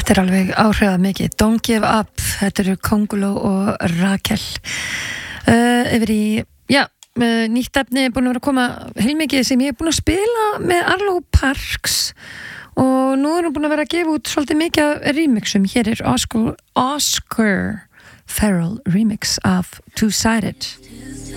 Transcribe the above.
Þetta alveg áhrifamikið. Don't give up. Þetta eru Konguló og Rakel. Yfir í, nýtt efni er búin að vera að koma heilmikið sem ég er búin að spila með Arlo Parks og nú er hún búin að vera að gefa út svolítið mikið remixum. Hér er Oscar Farrell remix af Two-Sided.